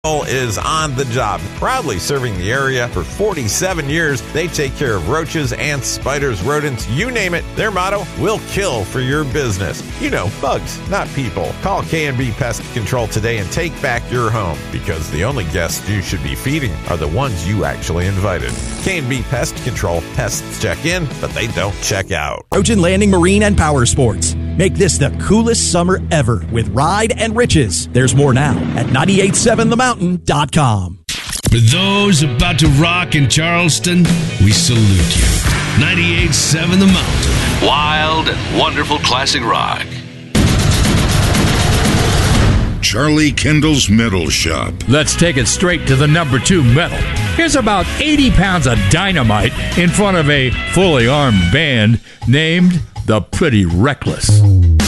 is on the job, proudly serving the area for 47 years. They take care of roaches, ants, spiders, rodents, you name it. Their motto, we'll kill for your business. You know, bugs, not people. Call K&B Pest Control today and take back your home, because the only guests you should be feeding are the ones you actually invited. K&B Pest Control. Pests check in, but they don't check out. Trojan Landing Marine and Power Sports. Make this the coolest summer ever with Ride and Riches. There's more now at 987themountain.com. For those about to rock in Charleston, we salute you. 98.7 The Mountain. Wild and wonderful classic rock. Charlie Kendall's Metal Shop. Let's take it straight to the number 2 metal. Here's about 80 pounds of dynamite in front of a fully armed band named The Pretty Reckless.